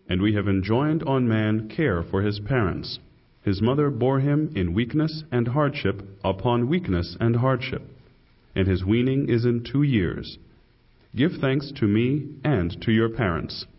And we have enjoined on man care for his parents. His mother bore him in weakness and hardship upon weakness and hardship, and his weaning is in 2 years. Give thanks to me and to your parents.